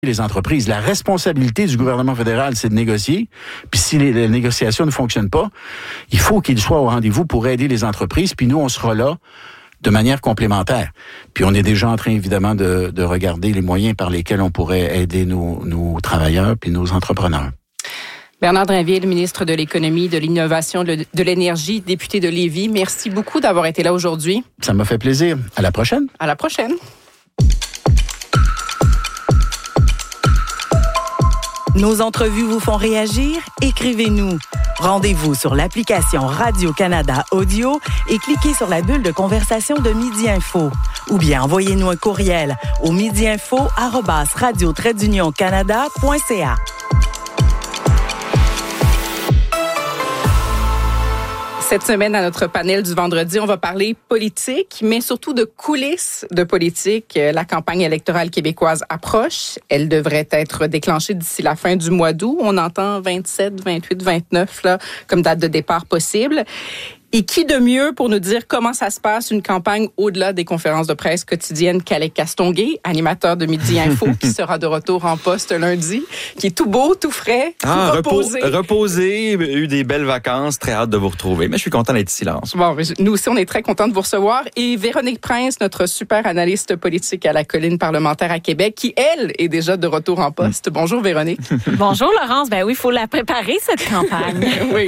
les entreprises. La responsabilité du gouvernement fédéral, c'est de négocier. Puis si les négociations ne fonctionnent pas, il faut qu'il soit au rendez-vous pour aider les entreprises. Puis nous, on sera là de manière complémentaire. Puis on est déjà en train, évidemment, de regarder les moyens par lesquels on pourrait aider nos travailleurs puis nos entrepreneurs. Bernard Drainville, ministre de l'Économie, de l'Innovation, de l'Énergie, député de Lévis, merci beaucoup d'avoir été là aujourd'hui. Ça m'a fait plaisir. À la prochaine. À la prochaine. Nos entrevues vous font réagir? Écrivez-nous. Rendez-vous sur l'application Radio-Canada Audio et cliquez sur la bulle de conversation de Midi Info. Ou bien envoyez-nous un courriel au midiinfo@radio-canada.ca. Cette semaine, à notre panel du vendredi, on va parler politique, mais surtout de coulisses de politique. La campagne électorale québécoise approche. Elle devrait être déclenchée d'ici la fin du mois d'août. On entend 27, 28, 29 là, comme date de départ possible. Et qui de mieux pour nous dire comment ça se passe, une campagne au-delà des conférences de presse quotidiennes qu'Alec Castonguay, animateur de Midi Info, qui sera de retour en poste lundi, qui est tout beau, tout frais, tout reposé. Reposé, eu des belles vacances, très hâte de vous retrouver. Mais je suis content d'être ici, Laurence. Bon, nous aussi, on est très contents de vous recevoir. Et Véronique Prince, notre super analyste politique à la colline parlementaire à Québec, qui, elle, est déjà de retour en poste. Bonjour, Véronique. Bonjour, Laurence. Ben oui, il faut la préparer, cette campagne. Oui.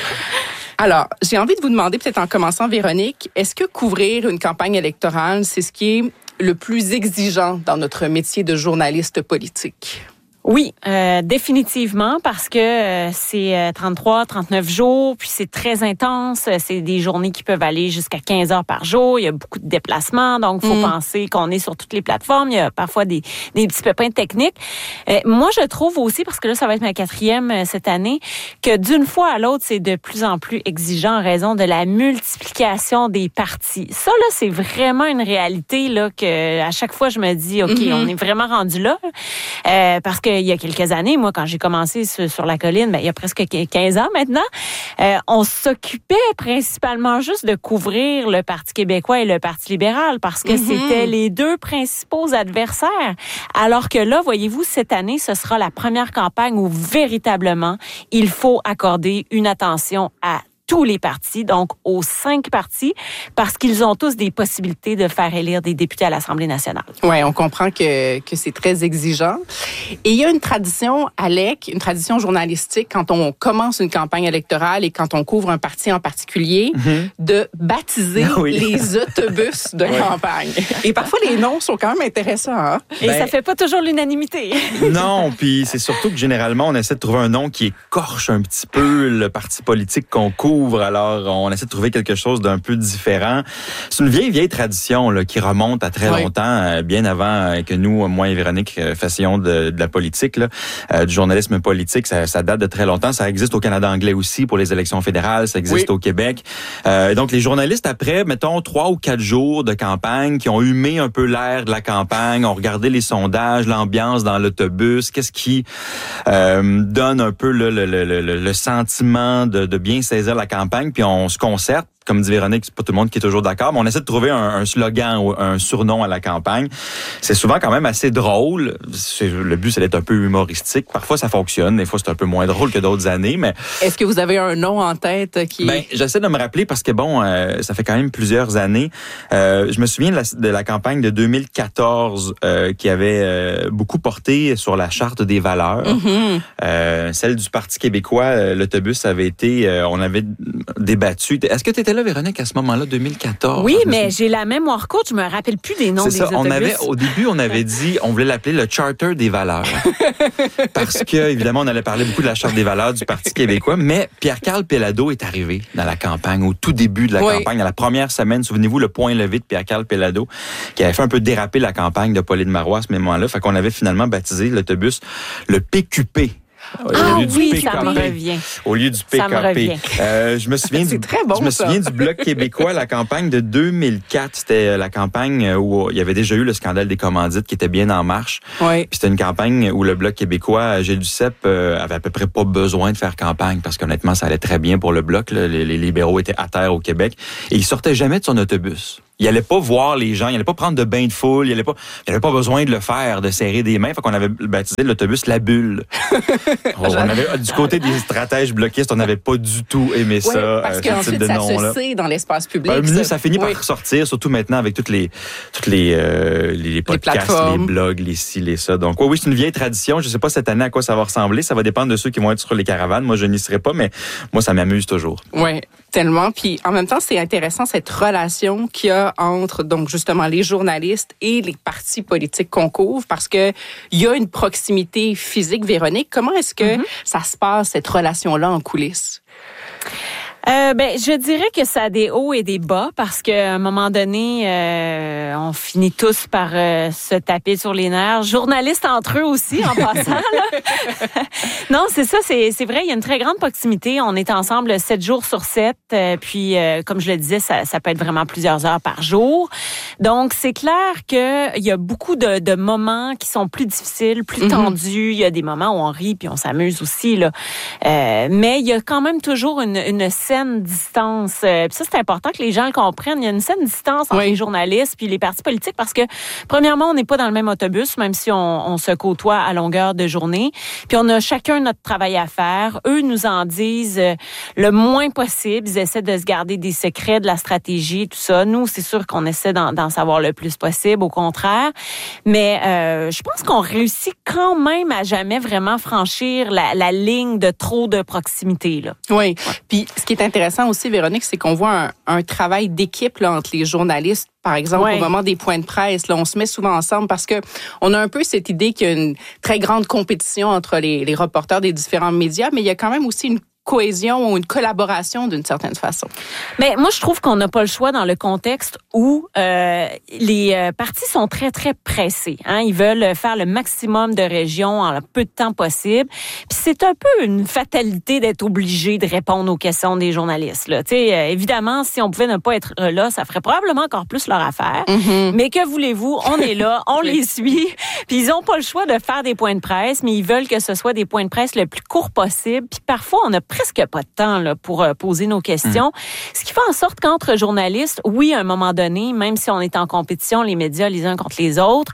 Alors, j'ai envie de vous demander, peut-être en commençant, Véronique, est-ce que couvrir une campagne électorale, c'est ce qui est le plus exigeant dans notre métier de journaliste politique? Oui, définitivement, parce que c'est 33, 39 jours, puis c'est très intense. C'est des journées qui peuvent aller jusqu'à 15 heures par jour. Il y a beaucoup de déplacements, donc il faut penser qu'on est sur toutes les plateformes. Il y a parfois des petits pépins techniques. Moi, je trouve aussi, parce que là, ça va être ma 4e cette année, que d'une fois à l'autre, c'est de plus en plus exigeant en raison de la multiplication des partis. Ça, là, c'est vraiment une réalité là que à chaque fois, je me dis, OK, on est vraiment rendu là, parce que il y a quelques années, moi, quand j'ai commencé sur la colline, il y a presque 15 ans maintenant, on s'occupait principalement juste de couvrir le Parti québécois et le Parti libéral parce que c'était les deux principaux adversaires. Alors que là, voyez-vous, cette année, ce sera la première campagne où véritablement, il faut accorder une attention à tous les partis, donc aux 5 partis, parce qu'ils ont tous des possibilités de faire élire des députés à l'Assemblée nationale. Oui, on comprend que c'est très exigeant. Et il y a une tradition, Alec, une tradition journalistique, quand on commence une campagne électorale et quand on couvre un parti en particulier, de baptiser les autobus de campagne. Et parfois, les noms sont quand même intéressants. Hein? Et ça fait pas toujours l'unanimité. Non, puis c'est surtout que généralement, on essaie de trouver un nom qui écorche un petit peu le parti politique qu'on couvre. Alors, on essaie de trouver quelque chose d'un peu différent. C'est une vieille tradition là, qui remonte à très longtemps, bien avant que nous, moi et Véronique, fassions de la politique, là, du journalisme politique. Ça date de très longtemps. Ça existe au Canada anglais aussi pour les élections fédérales. Ça existe au Québec. Donc, les journalistes, après, mettons, 3 ou 4 jours de campagne, qui ont humé un peu l'air de la campagne, ont regardé les sondages, l'ambiance dans l'autobus, qu'est-ce qui donne un peu le sentiment de bien saisir la campagne, puis on se concerte. Comme dit Véronique, c'est pas tout le monde qui est toujours d'accord, mais on essaie de trouver un slogan ou un surnom à la campagne. C'est souvent quand même assez drôle. Le but, c'est d'être un peu humoristique. Parfois, ça fonctionne. Des fois, c'est un peu moins drôle que d'autres années, mais... Est-ce que vous avez un nom en tête qui... j'essaie de me rappeler parce que, ça fait quand même plusieurs années. Je me souviens de la campagne de 2014 qui avait beaucoup porté sur la charte des valeurs. Celle du Parti québécois, l'autobus avait été... on avait débattu. Est-ce que tu étais là, Véronique, à ce moment-là, 2014? Oui, mais j'ai la mémoire courte, je me rappelle plus des noms des autobus. Au début, on avait dit, on voulait l'appeler le Charter des valeurs. Parce que, évidemment, on allait parler beaucoup de la Charte des valeurs du Parti québécois, mais Pierre-Carl Péladeau est arrivé dans la campagne, au tout début de la campagne, à la première semaine. Souvenez-vous, le point levé de Pierre-Carl Péladeau, qui avait fait un peu déraper la campagne de Pauline Marois à ce moment-là. Fait qu'on avait finalement baptisé l'autobus le PQP. Ah oui, PKP. ça me revient. Au lieu du PKP. Ça me revient. Je me souviens C'est très bon, je me ça. souviens du Bloc québécois, la campagne de 2004. C'était la campagne où il y avait déjà eu le scandale des commandites qui était bien en marche. Oui. Puis c'était une campagne où le Bloc québécois, Gilles Duceppe, avait à peu près pas besoin de faire campagne parce qu'honnêtement, ça allait très bien pour le Bloc. Là. Les libéraux étaient à terre au Québec. Et il sortait jamais de son autobus. Il allait pas voir les gens, il allait pas prendre de bain de foule, il avait pas besoin de le faire, de serrer des mains. Fait qu'on avait baptisé l'autobus La Bulle. Du côté des stratèges bloquistes, on n'avait pas du tout aimé ça. Parce ce qu'ensuite, type de ça nom-là. se sait dans l'espace public. Ça finit par ressortir, surtout maintenant avec toutes les podcasts, plateformes. les blogs, les ci, les ça. Donc oui, c'est une vieille tradition. Je sais pas cette année à quoi ça va ressembler. Ça va dépendre de ceux qui vont être sur les caravanes. Moi, je n'y serai pas, mais moi, ça m'amuse toujours. Oui, tellement. Puis en même temps, c'est intéressant cette relation qu'il y a entre donc justement les journalistes et les partis politiques qu'on couvre parce que il y a une proximité physique. Véronique, comment est-ce que ça se passe cette relation-là en coulisses? Je dirais que ça a des hauts et des bas parce qu'à un moment donné, on finit tous par se taper sur les nerfs. Journalistes entre eux aussi, en passant. Là. Non, c'est ça, c'est vrai, il y a une très grande proximité. On est ensemble 7 jours sur 7. Puis, comme je le disais, ça peut être vraiment plusieurs heures par jour. Donc, c'est clair qu'il y a beaucoup de moments qui sont plus difficiles, plus tendus. Il y a des moments où on rit puis on s'amuse aussi. Là. Mais il y a quand même toujours une saine distance. Puis ça, c'est important que les gens le comprennent. Il y a une saine distance entre les journalistes puis les partis politiques parce que, premièrement, on n'est pas dans le même autobus, même si on se côtoie à longueur de journée. Puis on a chacun notre travail à faire. Eux nous en disent le moins possible. Ils essaient de se garder des secrets, de la stratégie, tout ça. Nous, c'est sûr qu'on essaie d'en savoir le plus possible, au contraire. Mais je pense qu'on réussit quand même à jamais vraiment franchir la ligne de trop de proximité. Là. Oui. Puis ce qui est intéressant aussi, Véronique, c'est qu'on voit un travail d'équipe là, entre les journalistes. Par exemple, au moment des points de presse, là, on se met souvent ensemble parce que on a un peu cette idée qu'il y a une très grande compétition entre les reporters des différents médias, mais il y a quand même aussi une cohésion ou une collaboration d'une certaine façon. Mais moi, je trouve qu'on n'a pas le choix dans le contexte où les partis sont très, très pressés. Hein? Ils veulent faire le maximum de régions en le peu de temps possible. Puis c'est un peu une fatalité d'être obligé de répondre aux questions des journalistes. Là. Évidemment, si on pouvait ne pas être là, ça ferait probablement encore plus leur affaire. Mais que voulez-vous? On est là, on les suit. Puis ils n'ont pas le choix de faire des points de presse, mais ils veulent que ce soit des points de presse le plus court possible. Puis parfois, on a presque pas de temps là, pour poser nos questions. Ce qui fait en sorte qu'entre journalistes, oui, à un moment donné, même si on est en compétition, les médias les uns contre les autres,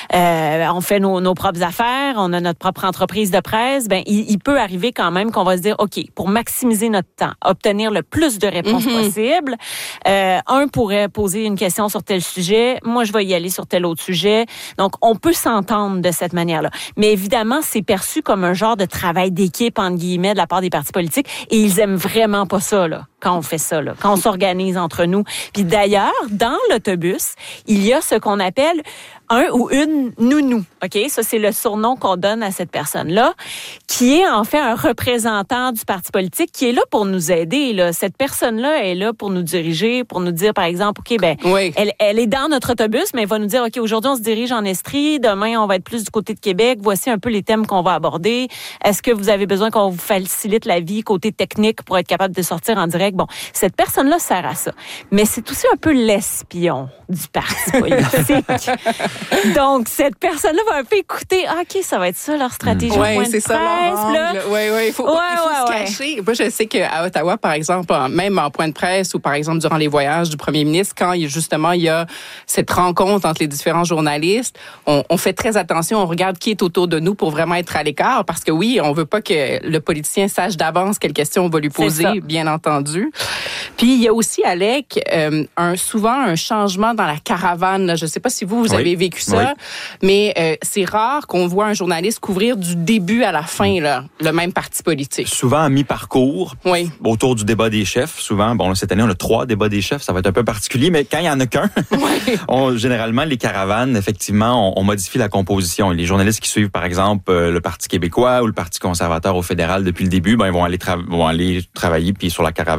on fait nos propres affaires, on a notre propre entreprise de presse, il peut arriver quand même qu'on va se dire, OK, pour maximiser notre temps, obtenir le plus de réponses possible, un pourrait poser une question sur tel sujet, moi je vais y aller sur tel autre sujet. Donc, on peut s'entendre de cette manière-là. Mais évidemment, c'est perçu comme un genre de travail d'équipe, entre guillemets, de la part des partis politiques. Et ils aiment vraiment pas ça, là, quand on fait ça, là, quand on s'organise entre nous. Puis d'ailleurs, dans l'autobus, il y a ce qu'on appelle un ou une nounou. OK? Ça, c'est le surnom qu'on donne à cette personne-là, qui est en fait un représentant du parti politique qui est là pour nous aider. Là. Cette personne-là est là pour nous diriger, pour nous dire, par exemple, OK, elle est dans notre autobus, mais elle va nous dire, OK, aujourd'hui, on se dirige en Estrie, demain, on va être plus du côté de Québec, voici un peu les thèmes qu'on va aborder. Est-ce que vous avez besoin qu'on vous facilite la vie côté technique pour être capable de sortir en direct? Bon, cette personne-là sert à ça. Mais c'est aussi un peu l'espion du parti politique. Donc, cette personne-là va un peu écouter, OK, ça va être ça leur stratégie. Oui, c'est ça leur angle. Oui, il faut se cacher. Moi, je sais qu'à Ottawa, par exemple, même en point de presse ou par exemple durant les voyages du premier ministre, quand justement il y a cette rencontre entre les différents journalistes, on fait très attention, on regarde qui est autour de nous pour vraiment être à l'écart parce que oui, on veut pas que le politicien sache d'avance quelle question on va lui poser, bien entendu. Puis, il y a aussi, Alec, souvent un changement dans la caravane. Je ne sais pas si vous avez vécu ça, mais c'est rare qu'on voit un journaliste couvrir du début à la fin là, le même parti politique. Souvent à mi-parcours, autour du débat des chefs. Souvent, bon, cette année, on a 3 débats des chefs. Ça va être un peu particulier, mais quand il n'y en a qu'un, généralement, les caravanes, effectivement, on modifie la composition. Les journalistes qui suivent, par exemple, le Parti québécois ou le Parti conservateur au fédéral depuis le début, ils vont aller travailler puis sur la caravane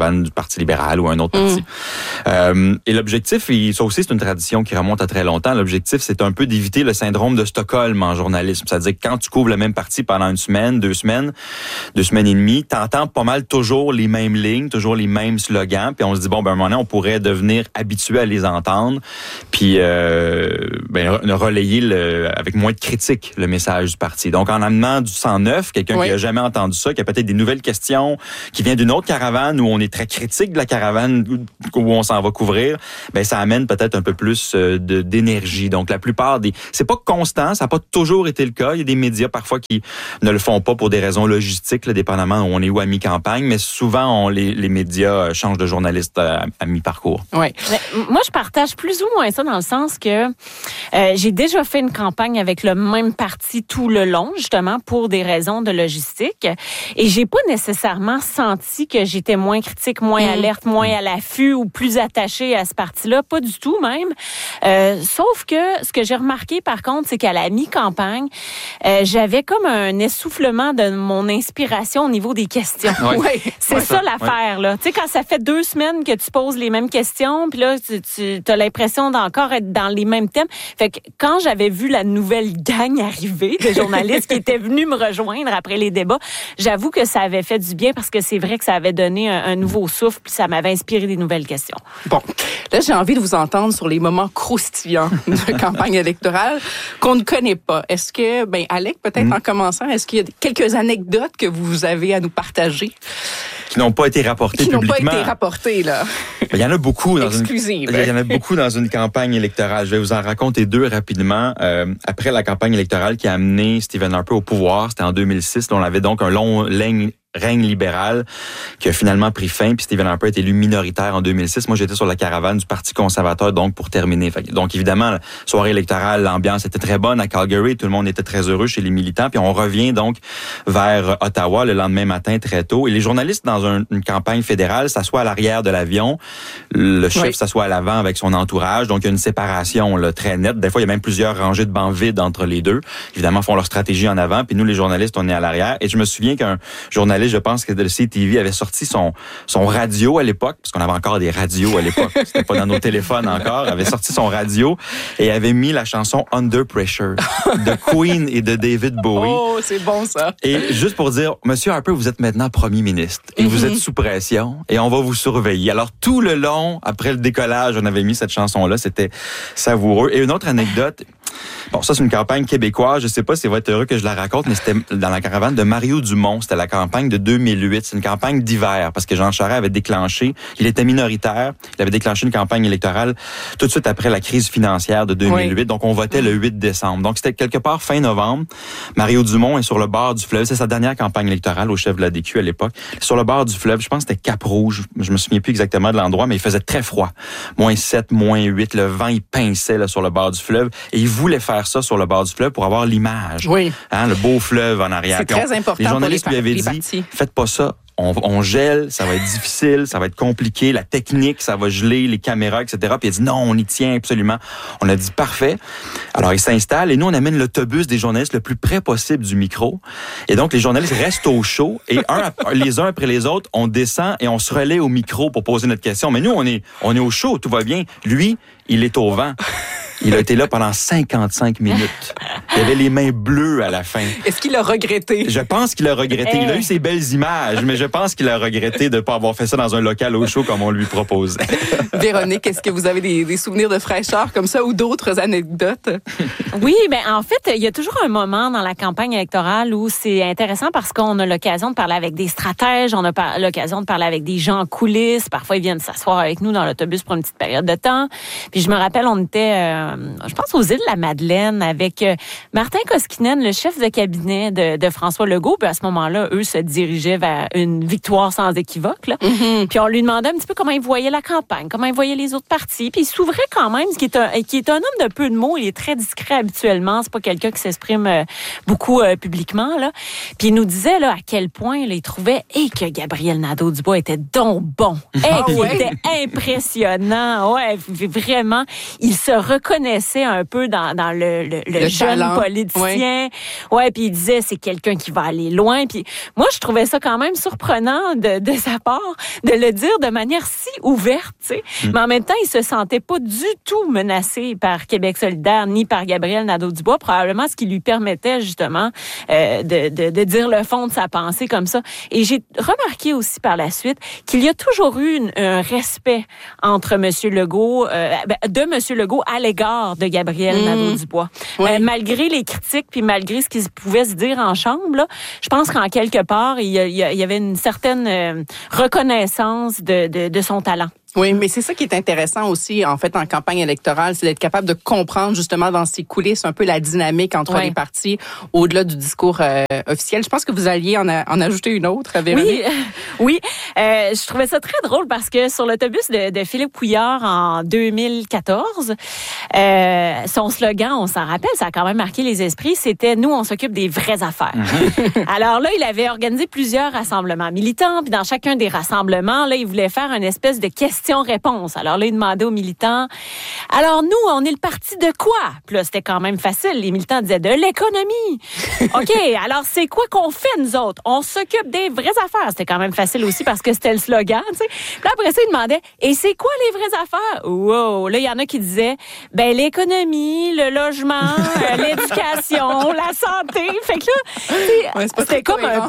caravane du Parti libéral ou un autre parti. Et l'objectif, ça aussi, c'est une tradition qui remonte à très longtemps. L'objectif, c'est un peu d'éviter le syndrome de Stockholm en journalisme. C'est-à-dire que quand tu couvres le même parti pendant une semaine, 2 semaines et demie, t'entends pas mal toujours les mêmes lignes, toujours les mêmes slogans, puis on se dit, bon, ben, à un moment donné, on pourrait devenir habitué à les entendre, puis relayer avec moins de critiques le message du parti. Donc, en amenant du 109, quelqu'un qui a jamais entendu ça, qui a peut-être des nouvelles questions, qui vient d'une autre caravane où on est très critique de la caravane où on s'en va couvrir, ben ça amène peut-être un peu plus d'énergie. Donc, la plupart c'est pas constant, ça n'a pas toujours été le cas. Il y a des médias parfois qui ne le font pas pour des raisons logistiques, là, dépendamment où on est où à mi-campagne, mais souvent, les médias changent de journaliste à mi-parcours. Oui. Moi, je partage plus ou moins ça dans le sens que j'ai déjà fait une campagne avec le même parti tout le long, justement, pour des raisons de logistique. Et j'ai pas nécessairement senti que j'étais moins critique, moins alerte, moins à l'affût ou plus attachée à ce parti-là. Pas du tout, même. Sauf que ce que j'ai remarqué, par contre, c'est qu'à la mi-campagne, j'avais comme un essoufflement de mon inspiration au niveau des questions. Ouais. C'est ça l'affaire, là. Tu sais, quand ça fait 2 semaines que tu poses les mêmes questions, puis là, tu as l'impression d'encore être dans les mêmes thèmes. Fait que quand j'avais vu la nouvelle gang arriver de journalistes qui étaient venus me rejoindre après les débats, j'avoue que ça avait fait du bien parce que c'est vrai que ça avait donné un nouveau souffle, puis ça m'avait inspiré des nouvelles questions. Bon, là, j'ai envie de vous entendre sur les moments croustillants de campagne électorale qu'on ne connaît pas. Est-ce que, Alec, peut-être en commençant, est-ce qu'il y a quelques anecdotes que vous avez à nous partager? Qui n'ont pas été rapportées publiquement. Qui n'ont pas été rapportées, là. Il y en a beaucoup dans il y en a beaucoup dans une campagne électorale. Je vais vous en raconter 2 rapidement. Après la campagne électorale qui a amené Stephen Harper au pouvoir, c'était en 2006. On avait donc un long règne libéral qui a finalement pris fin, puis Stephen Harper est élu minoritaire en 2006. Moi, j'étais sur la caravane du Parti conservateur, donc pour terminer. Donc, évidemment, la soirée électorale, l'ambiance était très bonne à Calgary, tout le monde était très heureux chez les militants, puis on revient donc vers Ottawa le lendemain matin très tôt. Et les journalistes, dans une campagne fédérale, s'assoient à l'arrière de l'avion, le chef s'assoit à l'avant avec son entourage, donc il y a une séparation là, très nette. Des fois, il y a même plusieurs rangées de bancs vides entre les deux. Évidemment, font leur stratégie en avant, puis nous, les journalistes, on est à l'arrière. Et je me souviens qu'un journaliste, je pense que de CTV avait sorti son radio à l'époque, parce qu'on avait encore des radios à l'époque, c'était pas dans nos téléphones encore, avait sorti son radio et avait mis la chanson Under Pressure de Queen et de David Bowie. Oh, c'est bon ça. Et juste pour dire, Monsieur Harper, vous êtes maintenant premier ministre et vous êtes sous pression et on va vous surveiller. Alors tout le long, après le décollage, on avait mis cette chanson-là, c'était savoureux. Et une autre anecdote, bon, ça, c'est une campagne québécoise. Je sais pas si ça va être heureux que je la raconte, mais c'était dans la caravane de Mario Dumont. C'était la campagne de 2008. C'est une campagne d'hiver parce que Jean Charest avait déclenché, il était minoritaire, il avait déclenché une campagne électorale tout de suite après la crise financière de 2008. Oui. Donc, on votait le 8 décembre. Donc, c'était quelque part fin novembre. Mario Dumont est sur le bord du fleuve. C'est sa dernière campagne électorale au chef de la DQ à l'époque. Sur le bord du fleuve, je pense que c'était Cap-Rouge. Je me souviens plus exactement de l'endroit, mais il faisait très froid. -7, -8. Le vent, il pinçait là, sur le bord du fleuve. Et il voulait faire ça sur le bord du fleuve pour avoir l'image. Oui. Hein, le beau fleuve en arrière. C'est très important. Les journalistes lui avaient dit, faites pas ça. On gèle, ça va être difficile, ça va être compliqué, la technique, ça va geler les caméras, etc. Puis il a dit non, on y tient absolument. On a dit parfait. Alors il s'installe et nous on amène l'autobus des journalistes le plus près possible du micro. Et donc les journalistes restent au chaud et les uns après les autres, on descend et on se relaie au micro pour poser notre question. Mais nous on est au chaud, tout va bien. Lui, il est au vent. Il a été là pendant 55 minutes. Il avait les mains bleues à la fin. Est-ce qu'il a regretté? Je pense qu'il a regretté. Il a eu ses belles images, mais je pense qu'il a regretté de ne pas avoir fait ça dans un local au chaud comme on lui proposait. Véronique, est-ce que vous avez des souvenirs de fraîcheur comme ça ou d'autres anecdotes? Oui, en fait, il y a toujours un moment dans la campagne électorale où c'est intéressant parce qu'on a l'occasion de parler avec des stratèges, on a l'occasion de parler avec des gens en coulisses. Parfois, ils viennent s'asseoir avec nous dans l'autobus pour une petite période de temps. Puis je me rappelle, on était... je pense aux îles de la Madeleine avec Martin Koskinen, le chef de cabinet de François Legault. Puis à ce moment-là, eux se dirigeaient vers une victoire sans équivoque. Là. Mm-hmm. Puis on lui demandait un petit peu comment il voyait la campagne, comment il voyait les autres partis. Puis il s'ouvrait quand même, ce qui est un homme de peu de mots. Il est très discret habituellement. C'est pas quelqu'un qui s'exprime beaucoup publiquement. Là. Puis il nous disait là à quel point là, il trouvait que Gabriel Nadeau-Dubois était donc bon. Qu'il était impressionnant. Ouais, vraiment. Il se reconnaissait reconnaissait un peu dans le jeune talent. politicien. Ouais, puis il disait c'est quelqu'un qui va aller loin. Puis moi, je trouvais ça quand même surprenant de sa part de le dire de manière si ouverte, tu sais. Mais en même temps, il se sentait pas du tout menacé par Québec solidaire ni par Gabriel Nadeau-Dubois, probablement ce qui lui permettait justement de dire le fond de sa pensée comme ça. Et j'ai remarqué aussi par la suite qu'il y a toujours eu un respect entre M. Legault, de M. Legault à l'égard de Gabriel Nadeau-Dubois. Oui. Malgré les critiques puis malgré ce qui pouvait se dire en chambre, là, je pense qu'en quelque part, il y avait une certaine reconnaissance de son talent. Oui, mais c'est ça qui est intéressant aussi, en fait, en campagne électorale, c'est d'être capable de comprendre justement dans ces coulisses un peu la dynamique entre les partis au-delà du discours officiel. Je pense que vous alliez en ajouter une autre, Véronique. Oui. Je trouvais ça très drôle parce que sur l'autobus de Philippe Couillard en 2014, son slogan, on s'en rappelle, ça a quand même marqué les esprits, c'était « Nous, on s'occupe des vraies affaires ». Alors là, il avait organisé plusieurs rassemblements militants, puis dans chacun des rassemblements, là, il voulait faire une espèce de question-réponse. Alors là, il demandait aux militants, « Alors nous, on est le parti de quoi? » Puis là, c'était quand même facile. Les militants disaient « De l'économie. » OK, alors c'est quoi qu'on fait, nous autres? On s'occupe des vraies affaires. C'était quand même facile aussi parce que c'était le slogan, tu sais. Puis là, après ça, il demandait « Et c'est quoi les vraies affaires? » Wow! Là, il y en a qui disaient « Ben, l'économie, le logement, l'éducation, la santé. » Fait que là, c'était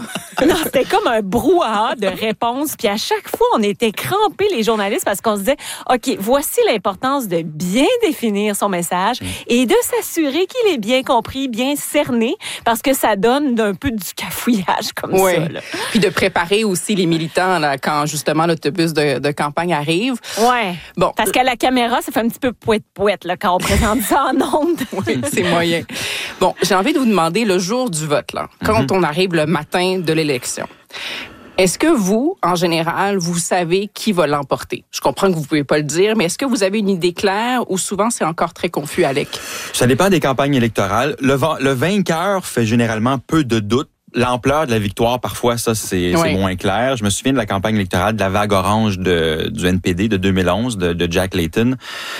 comme un brouhaha de réponses. Puis à chaque fois, on était crampés, les journalistes, parce qu'on se disait, OK, voici l'importance de bien définir son message et de s'assurer qu'il est bien compris, bien cerné, parce que ça donne un peu du cafouillage comme ça. Là. Puis de préparer aussi les militants là, quand justement l'autobus de campagne arrive. Ouais. Bon, parce qu'à la caméra, ça fait un petit peu pouette là quand on présente ça en ondes. Oui, c'est moyen. Bon, j'ai envie de vous demander le jour du vote là, quand on arrive le matin de l'élection. Est-ce que vous, en général, vous savez qui va l'emporter? Je comprends que vous pouvez pas le dire, mais est-ce que vous avez une idée claire ou souvent c'est encore très confus, Alec? Ça dépend des campagnes électorales. Le vainqueur fait généralement peu de doute. L'ampleur de la victoire, parfois, ça, c'est moins clair. Je me souviens de la campagne électorale de la vague orange du NPD de 2011, de Jack Layton,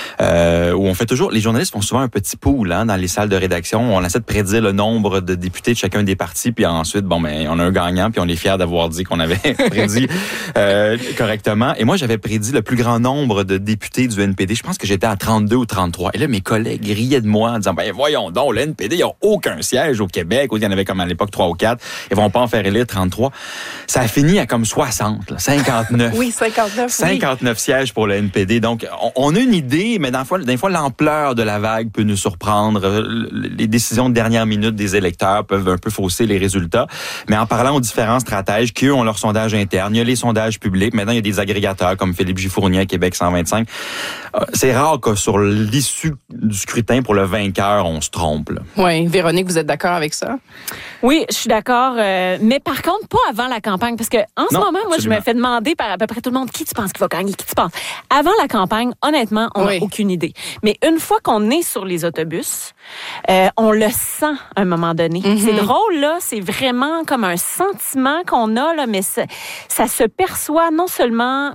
où on fait toujours... Les journalistes font souvent un petit pool dans les salles de rédaction. On essaie de prédire le nombre de députés de chacun des partis, puis ensuite, on a un gagnant, puis on est fiers d'avoir dit qu'on avait prédit correctement. Et moi, j'avais prédit le plus grand nombre de députés du NPD. Je pense que j'étais à 32 ou 33. Et là, mes collègues riaient de moi en disant, voyons donc, le NPD, il n'y a aucun siège au Québec. Il y en avait comme à l'époque 3 ou 4. Ils vont pas en faire élire 33. Ça a fini à comme 60, 59. Oui, 59. 59 sièges pour le NPD. Donc, on a une idée, mais des fois, l'ampleur de la vague peut nous surprendre. Les décisions de dernière minute des électeurs peuvent un peu fausser les résultats. Mais en parlant aux différents stratèges qui, eux, ont leur sondage interne, il y a les sondages publics. Maintenant, il y a des agrégateurs comme Philippe Gifournier à Québec 125. C'est rare que sur l'issue du scrutin pour le vainqueur, on se trompe. Là. Oui. Véronique, vous êtes d'accord avec ça? Oui, je suis d'accord. Mais par contre, pas avant la campagne. Parce que en ce moment, moi, je me fais demander par à peu près tout le monde qui tu penses qui va gagner, qui tu penses. Avant la campagne, honnêtement, on n'a aucune idée. Mais une fois qu'on est sur les autobus, on le sent à un moment donné. C'est drôle, là. C'est vraiment comme un sentiment qu'on a, là, mais ça se perçoit non seulement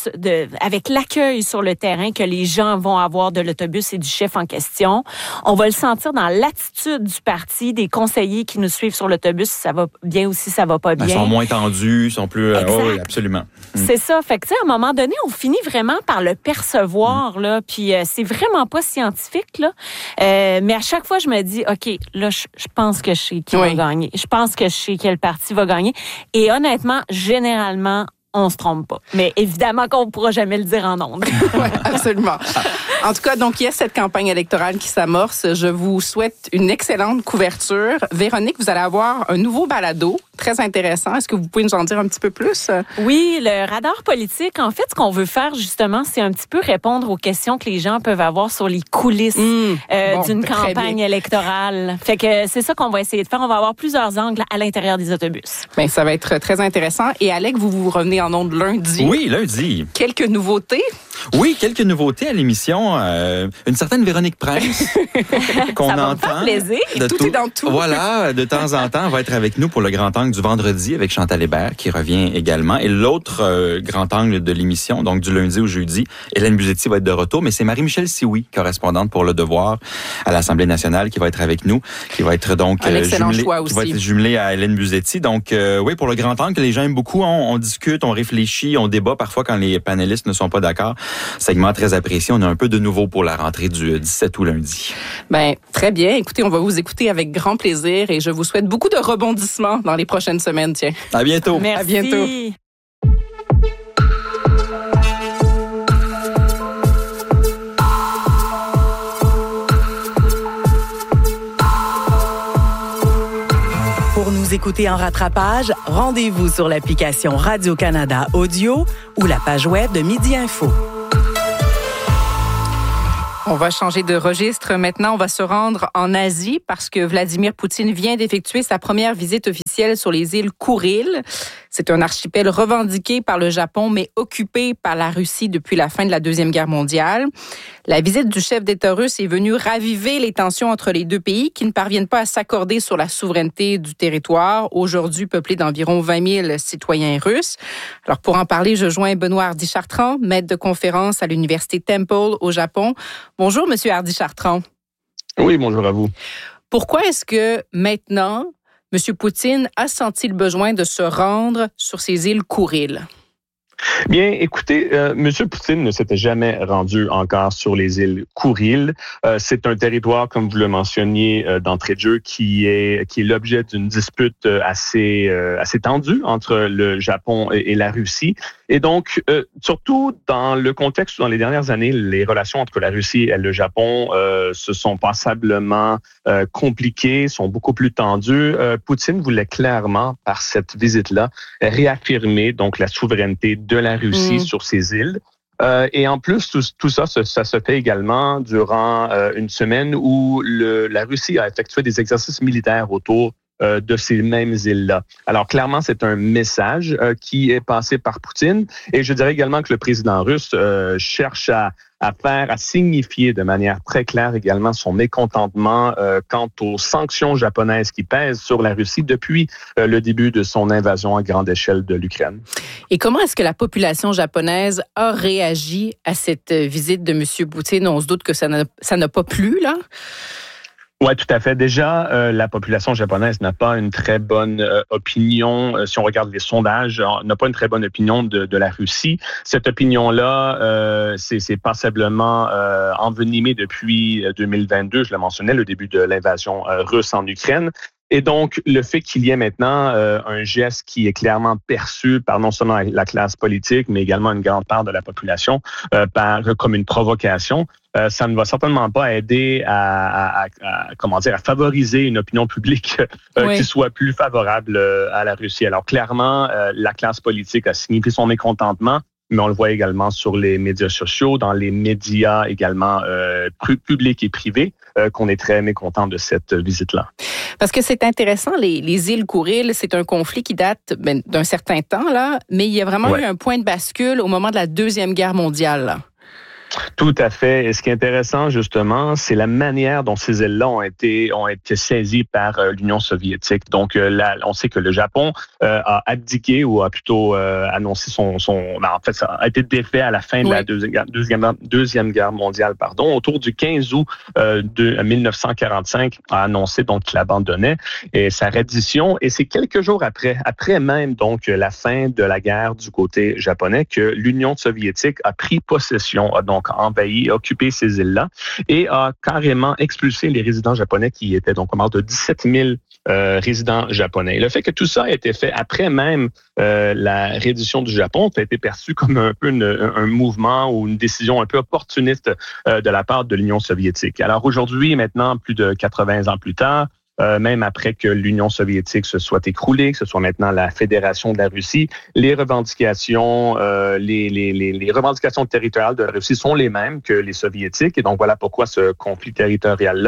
avec l'accueil sur le terrain que les gens vont avoir de l'autobus et du chef en question. On va le sentir dans l'attitude du parti, des conseillers qui nous suivent sur l'autobus, ça va bien aussi, ça va pas bien. Ils sont moins tendus, sont plus... oui, absolument. C'est ça. Fait que, tu sais, à un moment donné, on finit vraiment par le percevoir, là, puis c'est vraiment pas scientifique, là. Mais à chaque fois, je me dis, OK, là, je pense que je sais qui va gagner. Je pense que je sais quel parti va gagner. Et honnêtement, généralement, on se trompe pas. Mais évidemment qu'on ne pourra jamais le dire en ondes. Oui, absolument. En tout cas, donc, il y a cette campagne électorale qui s'amorce. Je vous souhaite une excellente couverture. Véronique, vous allez avoir un nouveau balado très intéressant. Est-ce que vous pouvez nous en dire un petit peu plus? Oui, le radar politique, en fait, ce qu'on veut faire, justement, c'est un petit peu répondre aux questions que les gens peuvent avoir sur les coulisses d'une campagne électorale. Fait que c'est ça qu'on va essayer de faire. On va avoir plusieurs angles à l'intérieur des autobus. Bien, ça va être très intéressant. Et Alec, vous revenez en ondes lundi. Oui, lundi. Quelques nouveautés? Oui, quelques nouveautés à l'émission. Une certaine Véronique Prince qu'on Ça va me entend. faire plaisir. Tout est dans tout. Voilà, de temps en temps, va être avec nous pour le Grand Angle du vendredi avec Chantal Hébert qui revient également. Et l'autre Grand Angle de l'émission, donc du lundi au jeudi, Hélène Buzetti va être de retour. Mais c'est Marie-Michel Sioui, correspondante pour Le Devoir à l'Assemblée nationale, qui va être avec nous, qui va être donc jumelée à Hélène Buzetti. Donc oui, pour le Grand Angle que les gens aiment beaucoup, on discute, on réfléchit, on débat parfois quand les panélistes ne sont pas d'accord. Segment très apprécié. On a un peu de nouveau pour la rentrée du 17 août lundi. Ben, très bien. Écoutez, on va vous écouter avec grand plaisir et je vous souhaite beaucoup de rebondissements dans les prochaines semaines. Tiens. À bientôt. Merci. À bientôt. Pour nous écouter en rattrapage, rendez-vous sur l'application Radio-Canada Audio ou la page web de Midi Info. On va changer de registre. Maintenant, on va se rendre en Asie parce que Vladimir Poutine vient d'effectuer sa première visite officielle sur les îles Kouriles. C'est un archipel revendiqué par le Japon, mais occupé par la Russie depuis la fin de la Deuxième Guerre mondiale. La visite du chef d'État russe est venue raviver les tensions entre les deux pays qui ne parviennent pas à s'accorder sur la souveraineté du territoire, aujourd'hui peuplé d'environ 20 000 citoyens russes. Alors, pour en parler, je joins Benoît Hardy-Chartrand, maître de conférence à l'Université Temple au Japon. Bonjour, Monsieur Hardy-Chartrand. Oui, bonjour à vous. Pourquoi est-ce que maintenant, M. Poutine a senti le besoin de se rendre sur ces îles Kouriles? Bien, écoutez, M. Poutine ne s'était jamais rendu encore sur les îles Kouriles. C'est un territoire, comme vous le mentionniez d'entrée de jeu, qui est l'objet d'une dispute assez tendue entre le Japon et la Russie. Et donc, surtout dans le contexte où dans les dernières années, les relations entre la Russie et le Japon se sont passablement compliquées, sont beaucoup plus tendues. Poutine voulait clairement, par cette visite-là, réaffirmer donc la souveraineté de la Russie sur ces îles. Et en plus, tout ça se fait également durant une semaine où la Russie a effectué des exercices militaires autour de ces mêmes îles-là. Alors, clairement, c'est un message qui est passé par Poutine. Et je dirais également que le président russe cherche à signifier de manière très claire également son mécontentement quant aux sanctions japonaises qui pèsent sur la Russie depuis le début de son invasion à grande échelle de l'Ukraine. Et comment est-ce que la population japonaise a réagi à cette visite de M. Poutine? On se doute que ça n'a pas plu, là? Oui, tout à fait. Déjà, la population japonaise n'a pas une très bonne opinion. Si on regarde les sondages, n'a pas une très bonne opinion de la Russie. Cette opinion-là, c'est passablement envenimé depuis 2022. Je le mentionnais, le début de l'invasion russe en Ukraine. Et donc, le fait qu'il y ait maintenant un geste qui est clairement perçu par non seulement la classe politique, mais également une grande part de la population comme une provocation, ça ne va certainement pas aider à favoriser une opinion publique qui soit plus favorable à la Russie. Alors, clairement, la classe politique a signifié son mécontentement, mais on le voit également sur les médias sociaux, dans les médias également publics et privés, qu'on est très mécontent de cette visite-là. Parce que c'est intéressant, les îles Kouriles, c'est un conflit qui date d'un certain temps, là, mais il y a vraiment eu un point de bascule au moment de la Deuxième Guerre mondiale, là. Tout à fait. Et ce qui est intéressant, justement, c'est la manière dont ces îles-là ont été saisies par l'Union soviétique. Donc, là, on sait que le Japon a abdiqué ou a plutôt annoncé ça a été défait à la fin de la Deuxième Guerre mondiale, autour du 15 août 1945, a annoncé donc qu'il abandonnait sa reddition. Et c'est quelques jours après même donc la fin de la guerre du côté japonais, que l'Union soviétique a pris possession, a donc envahi, occupé ces îles-là et a carrément expulsé les résidents japonais qui étaient donc de 17 000 résidents japonais. Le fait que tout ça a été fait après même la reddition du Japon a été perçu comme un peu un mouvement ou une décision un peu opportuniste de la part de l'Union soviétique. Alors aujourd'hui, maintenant, plus de 80 ans plus tard, même après que l'Union soviétique se soit écroulée, que ce soit maintenant la Fédération de la Russie, les revendications, les revendications territoriales de la Russie sont les mêmes que les soviétiques. Et donc, voilà pourquoi ce conflit territorial-là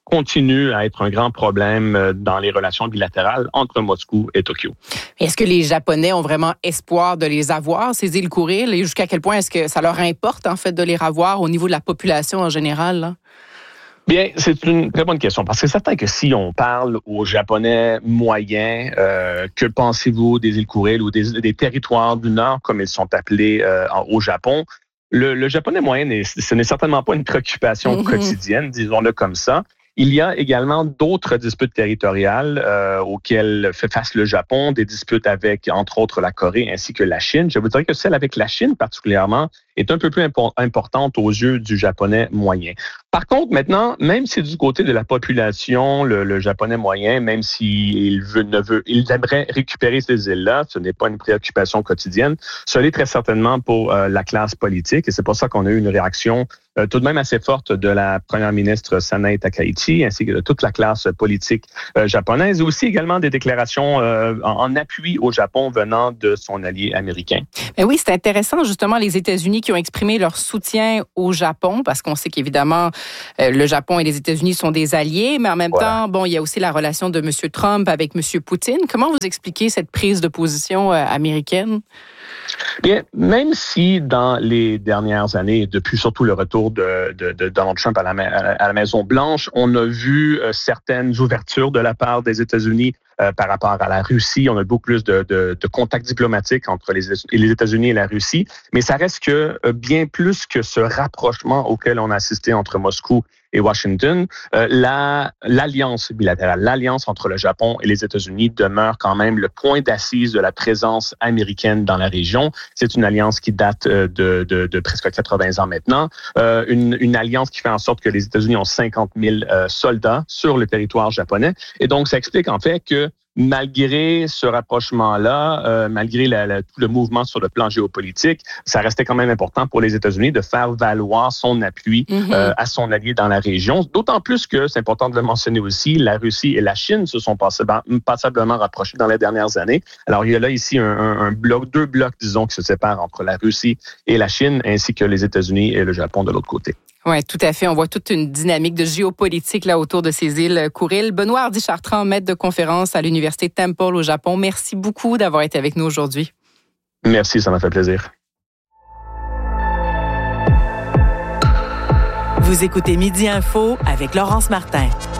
continue à être un grand problème dans les relations bilatérales entre Moscou et Tokyo. Est-ce que les Japonais ont vraiment espoir de les avoir, ces îles Kouriles, et jusqu'à quel point est-ce que ça leur importe, en fait, de les avoir au niveau de la population en général, là? Bien, c'est une très bonne question, parce que c'est certain que si on parle aux Japonais moyens, que pensez-vous des îles Kouriles ou des territoires du Nord, comme ils sont appelés au Japon? Le Japonais moyen, ce n'est certainement pas une préoccupation quotidienne, disons-le comme ça. Il y a également d'autres disputes territoriales auxquelles fait face le Japon, des disputes avec, entre autres, la Corée ainsi que la Chine. Je vous dirais que celle avec la Chine particulièrement est un peu plus importante aux yeux du Japonais moyen. Par contre, maintenant, même si du côté de la population, le Japonais moyen, même s'il il aimerait récupérer ces îles-là, ce n'est pas une préoccupation quotidienne, ce l'est très certainement pour la classe politique, et c'est pour ça qu'on a eu une réaction tout de même assez forte de la première ministre Sanae Takaichi, ainsi que de toute la classe politique japonaise, et aussi également des déclarations en appui au Japon venant de son allié américain. Mais oui, c'est intéressant, justement, les États-Unis qui ont exprimé leur soutien au Japon, parce qu'on sait qu'évidemment, le Japon et les États-Unis sont des alliés, mais en même temps, bon, il y a aussi la relation de M. Trump avec M. Poutine. Comment vous expliquez cette prise de position américaine? Bien, même si dans les dernières années, depuis surtout le retour de Donald Trump à la Maison-Blanche, on a vu certaines ouvertures de la part des États-Unis par rapport à la Russie. On a beaucoup plus de contacts diplomatiques entre les États-Unis et la Russie, mais ça reste que bien plus que ce rapprochement auquel on a assisté entre Moscou et Washington, l'alliance bilatérale, l'alliance entre le Japon et les États-Unis demeure quand même le point d'assise de la présence américaine dans la région. C'est une alliance qui date de presque 80 ans maintenant, une alliance qui fait en sorte que les États-Unis ont 50 000 soldats sur le territoire japonais. Et donc, ça explique en fait que malgré ce rapprochement-là, malgré tout le mouvement sur le plan géopolitique, ça restait quand même important pour les États-Unis de faire valoir son appui à son allié dans la région. D'autant plus que, c'est important de le mentionner aussi, la Russie et la Chine se sont passablement rapprochés dans les dernières années. Alors, il y a là ici deux blocs, disons, qui se séparent entre la Russie et la Chine, ainsi que les États-Unis et le Japon de l'autre côté. Oui, tout à fait. On voit toute une dynamique de géopolitique là autour de ces îles Kouriles. Benoît Hardy-Chartrand, maître de conférence à l'Université Temple au Japon. Merci beaucoup d'avoir été avec nous aujourd'hui. Merci, ça m'a fait plaisir. Vous écoutez Midi Info avec Laurence Martin.